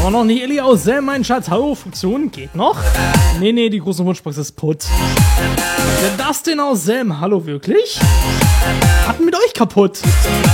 Aber noch nicht Illy aus Selm, mein Schatz. Hallo, Funktion, geht noch? Nee, die große Wunschbox ist putt. Der Dustin aus Selm, hallo, wirklich? Hatten mit euch kaputt.